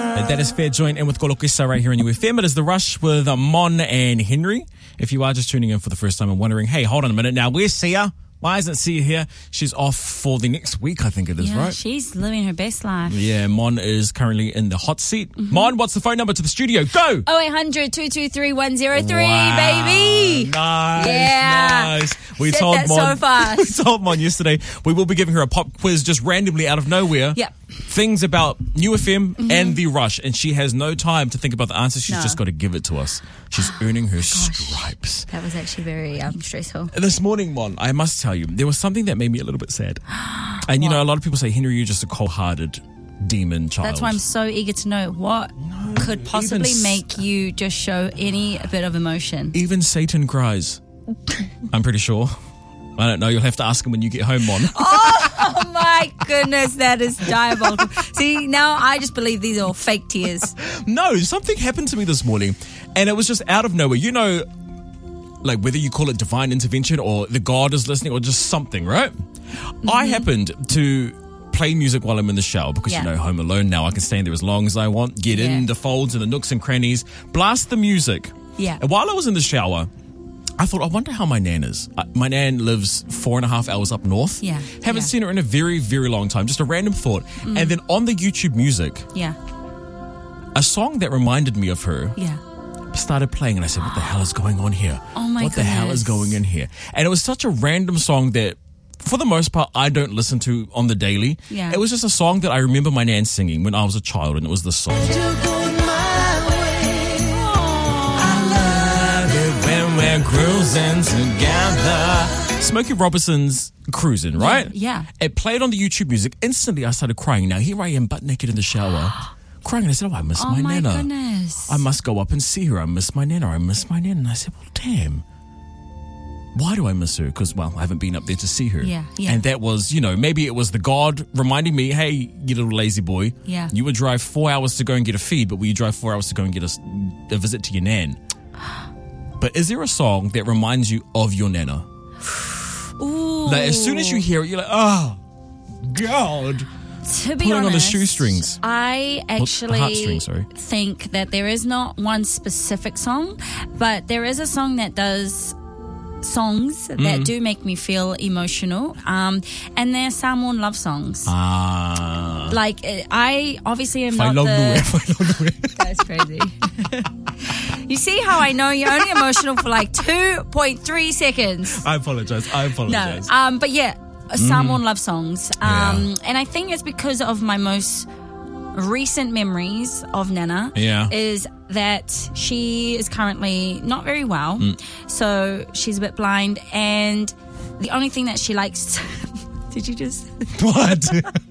That is Fair Joint in with Kolokisa right here on UFM. It is The Rush with Mon and Henry. If you are just tuning in for the first time and wondering, hey, hold on a minute. Now, where's Sia? Why isn't Sia here? She's off for the next week, I think it is, right? She's living her best life. Yeah, Mon is currently in the hot seat. Mon, what's the phone number to the studio? Go! 0800 223 103, baby. Nice, Yeah. nice. Said that so fast. We told Mon yesterday we will be giving her a pop quiz just randomly out of nowhere. Yep. Things about New FM and The Rush, and she has no time to think about the answer. She's No. just got to give it to us. She's earning her stripes. That was actually very stressful. This morning, Mon, I must tell you, there was something that made me a little bit sad. And, you know, a lot of people say, Henry, you're just a cold-hearted demon child. That's why I'm so eager to know what could possibly make you just show any bit of emotion. Even Satan cries. I'm pretty sure. I don't know. You'll have to ask him when you get home, Mon. Oh my goodness, that is diabolical. See, now I just believe these are all fake tears. No, something happened to me this morning, and it was just out of nowhere. You know, like whether you call it divine intervention or the God is listening or just something, right? I happened to play music while I'm in the shower because, you know, home alone now. I can stay in there as long as I want, get in the folds and the nooks and crannies, blast the music. Yeah. And while I was in the shower, I thought, I wonder how my nan is. My nan lives 4.5 hours up north. Yeah. Haven't seen her in a very, very long time. Just a random thought. And then on the YouTube music, a song that reminded me of her started playing. And I said, what the hell is going on here? Oh my What the hell is going in here? And it was such a random song that, for the most part, I don't listen to on the daily. Yeah. It was just a song that I remember my nan singing when I was a child. And it was this song. We're cruising together. Smokey Robinson's Cruising, right? Yeah. It played on the YouTube music. Instantly, I started crying. Now, here I am, butt naked in the shower, crying. And I said, I miss my my nana. goodness. I must go up and see her. I miss my nana. I miss my nana. And I said, well, damn. Why do I miss her? Because, well, I haven't been up there to see her. Yeah. And that was, you know, maybe it was the God reminding me, hey, you little lazy boy. Yeah. You would drive 4 hours to go and get a feed, but will you drive 4 hours to go and get a visit to your nan? But is there a song that reminds you of your nana? Ooh. Like, as soon as you hear it, you're like, oh, God. To be Pulling honest, on the shoestrings. I the actually heartstrings, sorry. think that there is not one specific song, but there is a song that does songs that do make me feel emotional, and they're Samoan love songs. Like, I obviously am not the... That's crazy. You see how I know you're only emotional for like 2.3 seconds. I apologize. No, but yeah, Samoan love songs. And I think it's because of my most recent memories of Nana is that she is currently not very well. So she's a bit blind, and the only thing that she likes... Did you just... What?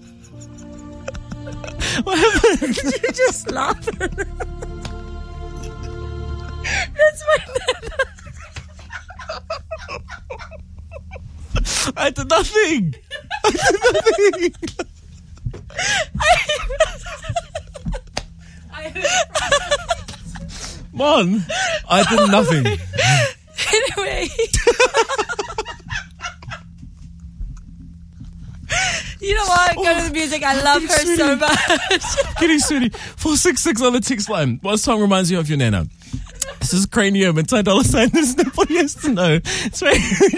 What happened? Did you just laugh? That's my Nana. I did nothing. Mon, I did nothing. Anyway. You know what? Go to the music. I love her so much. Kitty Sweetie, 466 on the text line. What song reminds you of your nana? This is Cranium and $10 sign. This is nobody has to know. It's very